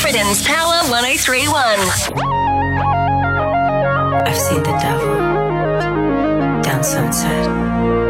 Britain's Power 1031. I've seen the devil down Sunset.